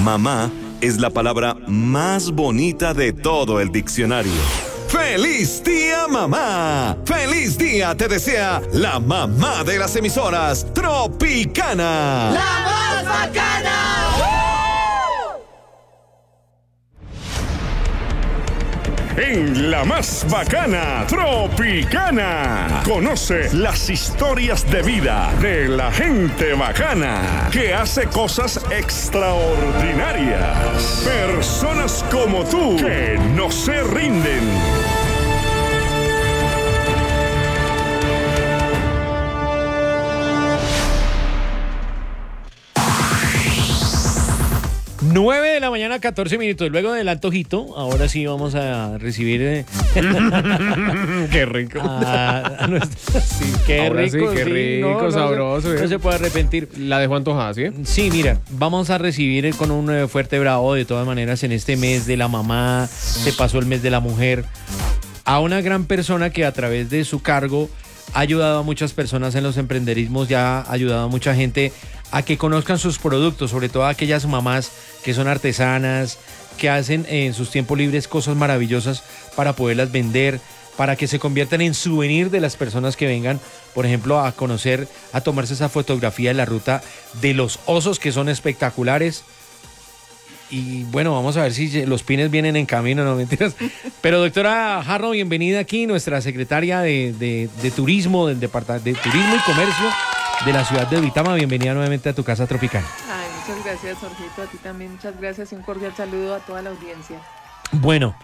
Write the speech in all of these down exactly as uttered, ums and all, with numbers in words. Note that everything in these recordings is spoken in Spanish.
Mamá es la palabra más bonita de todo el diccionario. ¡Feliz día, mamá! ¡Feliz día te desea la mamá de las emisoras, Tropicana! ¡La más bacana! En La Más Bacana, Tropicana. Conoce las historias de vida de la gente bacana que hace cosas extraordinarias. Personas como tú que no se rinden. nueve de la mañana, catorce minutos. Luego del antojito, ahora sí vamos a recibir. Eh, qué rico. A, a nuestro, sí, qué ahora rico. Sí, qué sí, rico, no, sabroso. No, eh. no se puede arrepentir. La dejó antojada, ¿sí? Sí, mira, vamos a recibir con un eh, fuerte bravo, de todas maneras, en este mes de la mamá. Se pasó el mes de la mujer. A una gran persona que a través de su cargo ha ayudado a muchas personas en los emprenderismos, ya ha ayudado a mucha gente a que conozcan sus productos, sobre todo a aquellas mamás que son artesanas, que hacen en sus tiempos libres cosas maravillosas para poderlas vender, para que se conviertan en souvenir de las personas que vengan, por ejemplo, a conocer, a tomarse esa fotografía de la ruta de los osos, que son espectaculares. Y bueno, vamos a ver si los pines vienen en camino, no mentiras. Pero doctora Jarro, bienvenida aquí, nuestra secretaria de, de, de Turismo, del Departamento de Turismo y Comercio de la ciudad de Duitama. Bienvenida nuevamente a tu casa Tropicana. Ay, muchas gracias, Jorgito, a ti también muchas gracias y un cordial saludo a toda la audiencia. Bueno,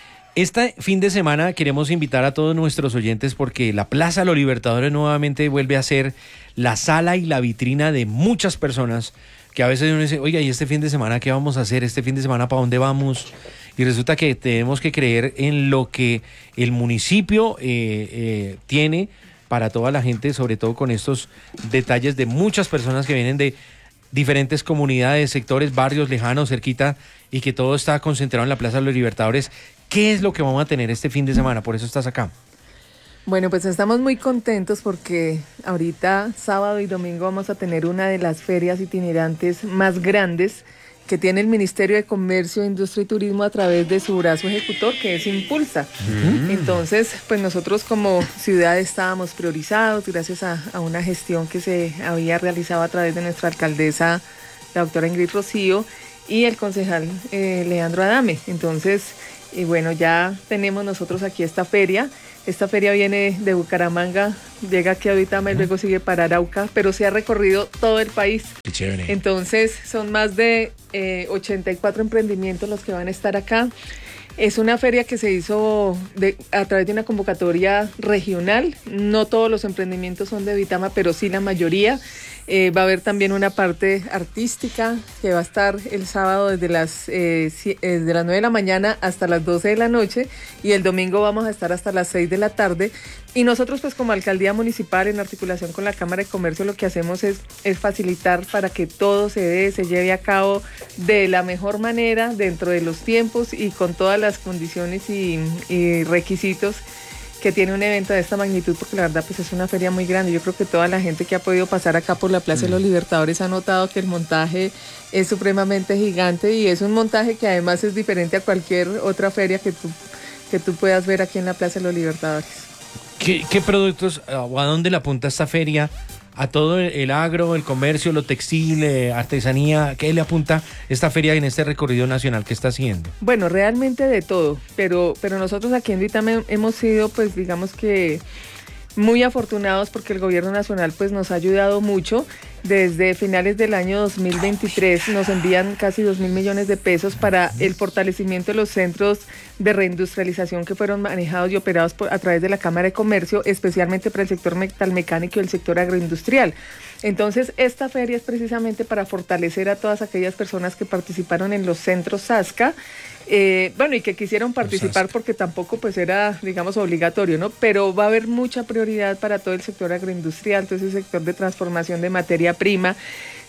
este fin de semana queremos invitar a todos nuestros oyentes porque la Plaza de los Libertadores nuevamente vuelve a ser la sala y la vitrina de muchas personas que a veces uno dice, oiga, ¿y este fin de semana qué vamos a hacer? ¿Este fin de semana para dónde vamos? Y resulta que tenemos que creer en lo que el municipio eh, eh, tiene para toda la gente, sobre todo con estos detalles de muchas personas que vienen de diferentes comunidades, sectores, barrios lejanos, cerquita, y que todo está concentrado en la Plaza de los Libertadores. ¿Qué es lo que vamos a tener este fin de semana? Por eso estás acá. Bueno, pues estamos muy contentos porque ahorita, sábado y domingo, vamos a tener una de las ferias itinerantes más grandes que tiene el Ministerio de Comercio, Industria y Turismo a través de su brazo ejecutor, que es Impulsa. Mm. Entonces, pues nosotros como ciudad estábamos priorizados gracias a, a una gestión que se había realizado a través de nuestra alcaldesa, la doctora Ingrid Rocío, y el concejal eh, Leandro Adame. Entonces, y bueno, ya tenemos nosotros aquí esta feria. Esta feria viene de Bucaramanga, llega aquí a Duitama y luego sigue para Arauca, pero se ha recorrido todo el país. Qué chévere. Entonces son más de eh, ochenta y cuatro emprendimientos los que van a estar acá. Es una feria que se hizo de, a través de una convocatoria regional. No todos los emprendimientos son de Duitama, pero sí la mayoría. Eh, va a haber también una parte artística que va a estar el sábado desde las, eh, desde las nueve de la mañana hasta las doce de la noche y el domingo vamos a estar hasta las seis de la tarde. Y nosotros pues como alcaldía municipal en articulación con la Cámara de Comercio lo que hacemos es, es facilitar para que todo se dé, se lleve a cabo de la mejor manera dentro de los tiempos y con todas las condiciones y, y requisitos que tiene un evento de esta magnitud, porque la verdad pues es una feria muy grande. Yo creo que toda la gente que ha podido pasar acá por la Plaza mm. de los Libertadores ha notado que el montaje es supremamente gigante y es un montaje que además es diferente a cualquier otra feria que tú, que tú puedas ver aquí en la Plaza de los Libertadores. ¿Qué, qué productos o a dónde le apunta esta feria? ¿A todo el agro, el comercio, lo textil, eh, artesanía? ¿Qué le apunta esta feria en este recorrido nacional que está haciendo? Bueno, realmente de todo, pero, pero nosotros aquí en Duitama hemos sido, pues digamos que muy afortunados porque el gobierno nacional pues nos ha ayudado mucho. Desde finales del año dos mil veintitrés nos envían casi dos mil millones de pesos para el fortalecimiento de los centros de reindustrialización que fueron manejados y operados por, a través de la Cámara de Comercio, especialmente para el sector metalmecánico y el sector agroindustrial. Entonces, esta feria es precisamente para fortalecer a todas aquellas personas que participaron en los centros SASCA, eh, bueno, y que quisieron participar porque tampoco pues era, digamos, obligatorio, ¿no? Pero va a haber mucha prioridad para todo el sector agroindustrial, todo ese sector de transformación de materia prima.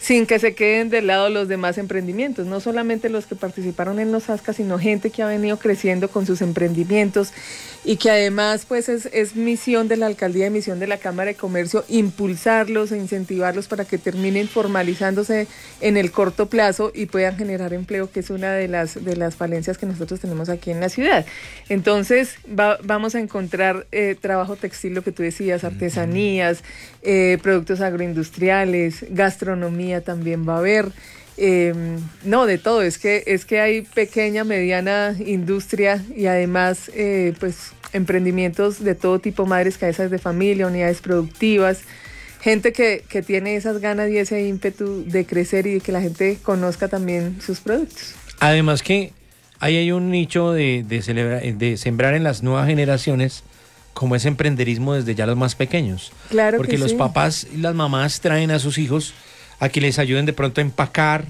sin que se queden de lado los demás emprendimientos, no solamente los que participaron en los ASCA, sino gente que ha venido creciendo con sus emprendimientos y que además pues es, es misión de la alcaldía y misión de la Cámara de Comercio impulsarlos e incentivarlos para que terminen formalizándose en el corto plazo y puedan generar empleo, que es una de las, de las falencias que nosotros tenemos aquí en la ciudad. Entonces va, vamos a encontrar eh, trabajo textil, lo que tú decías, artesanías, eh, productos agroindustriales, gastronomía también va a haber. Eh, no, de todo, es que, es que hay pequeña, mediana industria y además eh, pues emprendimientos de todo tipo, madres cabezas de familia, unidades productivas, gente que, que tiene esas ganas y ese ímpetu de crecer y de que la gente conozca también sus productos. Además que ahí hay un nicho de, de, celebrar, de sembrar en las nuevas generaciones como ese emprenderismo desde ya los más pequeños. Claro, porque que los sí. papás y las mamás traen a sus hijos a que les ayuden de pronto a empacar,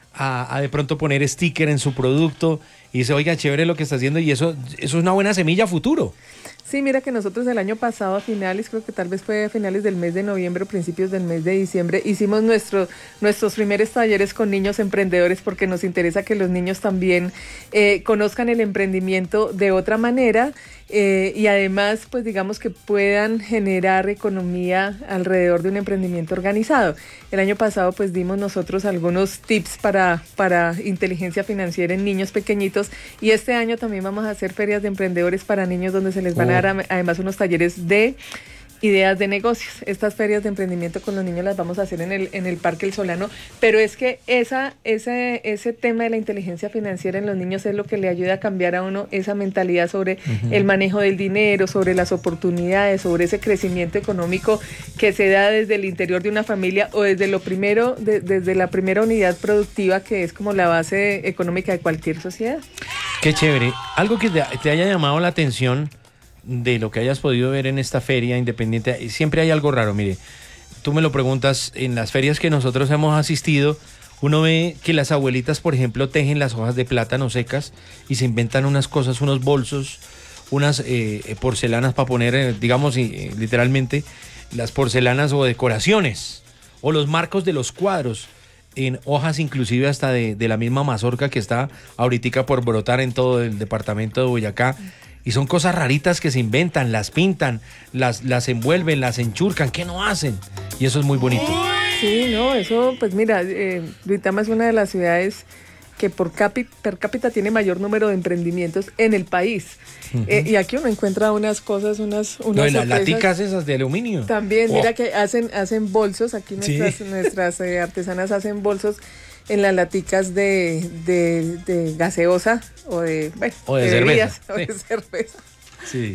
a, a de pronto poner sticker en su producto y dice, oiga, chévere lo que está haciendo, y eso, eso es una buena semilla a futuro. Sí, mira que nosotros el año pasado a finales, creo que tal vez fue a finales del mes de noviembre o principios del mes de diciembre, hicimos nuestro, nuestros primeros talleres con niños emprendedores porque nos interesa que los niños también eh, conozcan el emprendimiento de otra manera eh, y además pues digamos que puedan generar economía alrededor de un emprendimiento organizado. El año pasado pues dimos nosotros algunos tips para, para inteligencia financiera en niños pequeñitos y este año también vamos a hacer ferias de emprendedores para niños donde se les van a dar además unos talleres de ideas de negocios. Estas ferias de emprendimiento con los niños las vamos a hacer en el, en el Parque El Solano, pero es que esa, ese, ese tema de la inteligencia financiera en los niños es lo que le ayuda a cambiar a uno esa mentalidad sobre uh-huh. el manejo del dinero, sobre las oportunidades, sobre ese crecimiento económico que se da desde el interior de una familia o desde lo primero, de, desde la primera unidad productiva que es como la base económica de cualquier sociedad. Qué chévere. Algo que te, te haya llamado la atención de lo que hayas podido ver en esta feria independiente, siempre hay algo raro, mire, tú me lo preguntas, en las ferias que nosotros hemos asistido, uno ve que las abuelitas, por ejemplo, tejen las hojas de plátano secas y se inventan unas cosas, unos bolsos, unas eh, porcelanas para poner, eh, digamos, eh, literalmente, las porcelanas o decoraciones, o los marcos de los cuadros, en hojas inclusive hasta de, de la misma mazorca que está ahorita por brotar en todo el departamento de Boyacá. Y son cosas raritas que se inventan, las pintan, las, las envuelven, las enchurcan, ¿qué no hacen? Y eso es muy bonito. Sí, no, eso, pues mira, eh, Duitama es una de las ciudades que por cápita, per cápita tiene mayor número de emprendimientos en el país. Uh-huh. Eh, y aquí uno encuentra unas cosas, unas, unas no, y las laticas esas de aluminio. También, oh. mira que hacen, hacen bolsos, aquí nuestras, sí. nuestras eh, artesanas hacen bolsos en las laticas de, de, de gaseosa o de, bueno, o de, de cerveza. bebidas, o sí. de cerveza. Sí.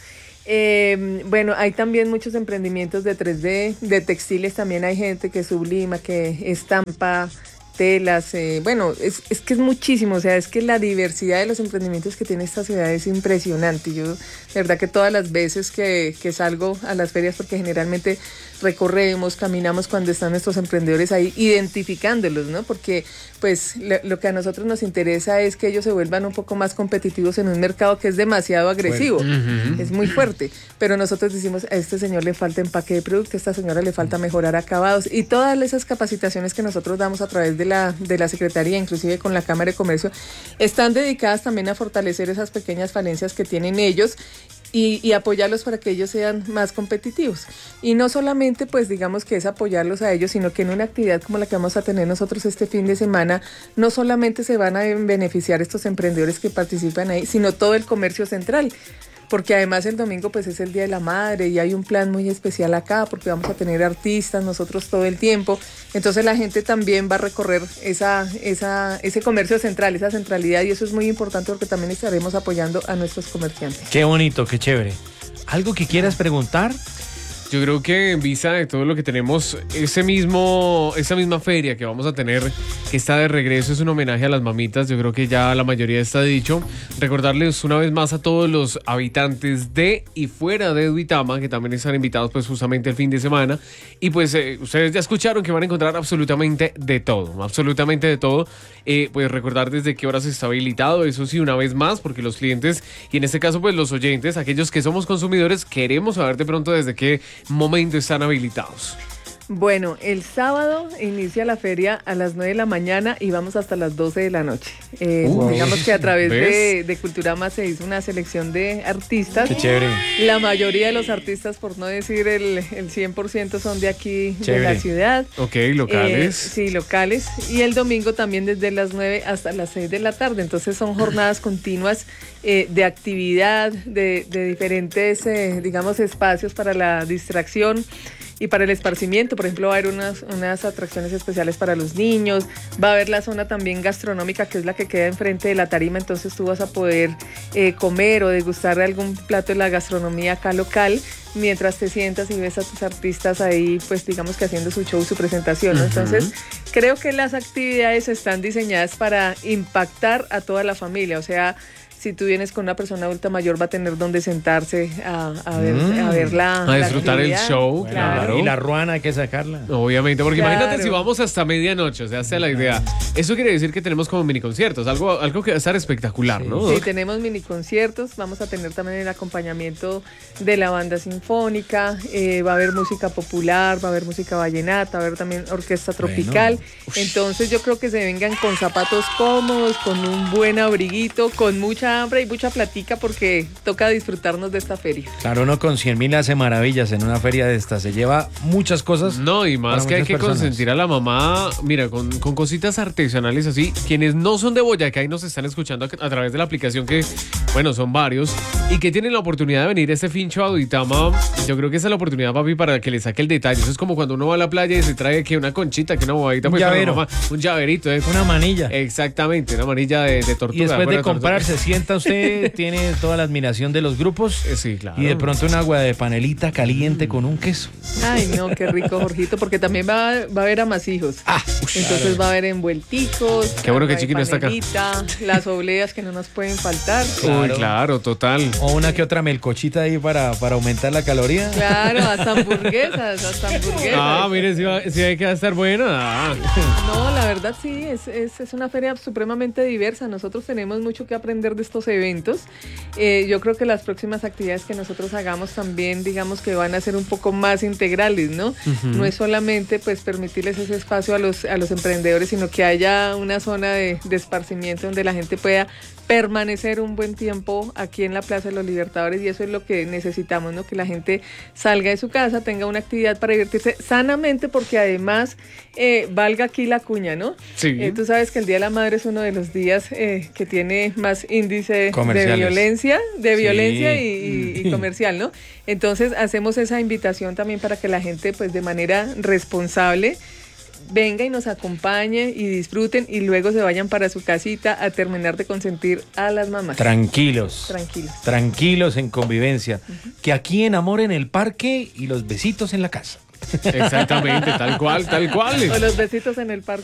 eh, bueno, hay también muchos emprendimientos de tres D, de textiles también hay gente que sublima, que estampa telas, eh, bueno, es, es que es muchísimo, o sea, es que la diversidad de los emprendimientos que tiene esta ciudad es impresionante. Yo, de verdad que todas las veces que, que salgo a las ferias, porque generalmente recorremos, caminamos cuando están nuestros emprendedores ahí, identificándolos, ¿no? Porque, pues, lo, lo que a nosotros nos interesa es que ellos se vuelvan un poco más competitivos en un mercado que es demasiado agresivo, uh-huh. es muy fuerte, pero nosotros decimos, a este señor le falta empaque de producto, a esta señora le falta mejorar acabados, y todas esas capacitaciones que nosotros damos a través de la, de la Secretaría, inclusive con la Cámara de Comercio, están dedicadas también a fortalecer esas pequeñas falencias que tienen ellos y, y apoyarlos para que ellos sean más competitivos. Y no solamente, pues digamos que es apoyarlos a ellos, sino que en una actividad como la que vamos a tener nosotros este fin de semana, no solamente se van a beneficiar estos emprendedores que participan ahí, sino todo el comercio central. Porque además el domingo pues es el Día de la Madre y hay un plan muy especial acá porque vamos a tener artistas nosotros todo el tiempo. Entonces la gente también va a recorrer esa, esa, ese comercio central, esa centralidad, y eso es muy importante porque también estaremos apoyando a nuestros comerciantes. Qué bonito, qué chévere. ¿Algo que quieras preguntar? Yo creo que en vista de todo lo que tenemos, ese mismo, esa misma feria que vamos a tener, que está de regreso, es un homenaje a las mamitas. Yo creo que ya la mayoría está dicho. Recordarles una vez más a todos los habitantes de y fuera de Duitama, que también están invitados pues justamente el fin de semana. Y pues eh, ustedes ya escucharon que van a encontrar absolutamente de todo, absolutamente de todo. Eh, pues recordar desde qué horas está habilitado, eso sí, una vez más, porque los clientes, y en este caso pues los oyentes, aquellos que somos consumidores, queremos saber de pronto desde qué momento están habilitados. Bueno, el sábado inicia la feria a las nueve de la mañana y vamos hasta las doce de la noche. Eh, Uh, digamos que a través de, ¿ves? de Culturama se hizo una selección de artistas. Qué chévere. La mayoría de los artistas, por no decir el, el cien por ciento, son de aquí, Chévere. de la ciudad. Ok, locales. Eh, sí, locales. Y el domingo también desde las nueve hasta las seis de la tarde. Entonces son jornadas continuas eh, de actividad, de, de diferentes, eh, digamos, espacios para la distracción y para el esparcimiento. Por ejemplo, va a haber unas, unas atracciones especiales para los niños, va a haber la zona también gastronómica, que es la que queda enfrente de la tarima, entonces tú vas a poder eh, comer o degustar algún plato de la gastronomía acá local, mientras te sientas y ves a tus artistas ahí, pues digamos que haciendo su show, su presentación, ¿no? Entonces, creo que las actividades están diseñadas para impactar a toda la familia, o sea, si tú vienes con una persona adulta mayor, va a tener donde sentarse a, a ver, Mm. a ver la A disfrutar la el actividad. show, Claro. claro. Y la ruana hay que sacarla. Obviamente, porque Claro. imagínate si vamos hasta medianoche, o sea, esa es la idea. Eso quiere decir que tenemos como mini conciertos, algo, algo que va a estar espectacular, Sí. ¿no? Sí, tenemos mini conciertos, vamos a tener también el acompañamiento de la banda sinfónica, eh, va a haber música popular, va a haber música vallenata, va a haber también orquesta tropical. Entonces yo creo que se vengan con zapatos cómodos, con un buen abriguito, con mucha hambre y mucha platica, porque toca disfrutarnos de esta feria. Claro, uno con cien mil hace maravillas en una feria de estas. Se lleva muchas cosas. No, y más para que hay muchas que personas. consentir a la mamá, mira, con, con cositas artesanales así. Quienes no son de Boyacá y nos están escuchando a, a través de la aplicación, que, bueno, son varios, y que tienen la oportunidad de venir a este fincho a Duitama, yo creo que esa es la oportunidad, papi, para que le saque el detalle. Eso es como cuando uno va a la playa y se trae que una conchita, que una bobadita, Un pues, para la llavero. mamá, un llaverito, ¿eh? Una manilla. Exactamente, una manilla de, de tortuga. Y después buena de comprar, tortuga. se sienta usted, tiene toda la admiración de los grupos. Eh, Sí, claro. Y de pronto un agua de panelita caliente con un queso. Ay, no, qué rico, Jorgito, porque también va, va a haber amasijos. Ah, Entonces va a haber envuelticos. Qué bueno que agua de Chiqui no está acá. panelita, las obleas que no nos pueden faltar. Uy, Claro. claro, total. o una que otra melcochita ahí para, para aumentar la caloría. Claro, hasta hamburguesas, hasta hamburguesas. Ah, mire, si, va, si hay que estar buena. Ah. No, la verdad sí, es, es, es una feria supremamente diversa. Nosotros tenemos mucho que aprender de estos eventos. Eh, yo creo que las próximas actividades que nosotros hagamos también, digamos que van a ser un poco más integrales, ¿no? Uh-huh. No es solamente pues permitirles ese espacio a los, a los emprendedores, sino que haya una zona de, de esparcimiento donde la gente pueda permanecer un buen tiempo aquí en la Plaza de los Libertadores, y eso es lo que necesitamos, ¿no? Que la gente salga de su casa, tenga una actividad para divertirse sanamente, porque además eh, valga aquí la cuña, ¿no? Sí. Eh, tú sabes que el Día de la Madre es uno de los días eh, que tiene más índice de violencia, de violencia sí. y, y, y comercial, ¿no? Entonces hacemos esa invitación también para que la gente, pues de manera responsable, venga y nos acompañe y disfruten, y luego se vayan para su casita a terminar de consentir a las mamás. Tranquilos. Tranquilos. Tranquilos en convivencia. Uh-huh. Que aquí enamoren el parque y los besitos en la casa. Exactamente, tal cual, tal cual. O los besitos en el parque.